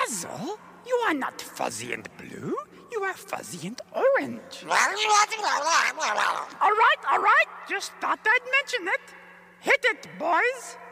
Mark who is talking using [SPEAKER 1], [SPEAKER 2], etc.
[SPEAKER 1] Basil, you are not fuzzy and blue. You are fuzzy and orange. All right. Just thought I'd mention it. Hit it, boys.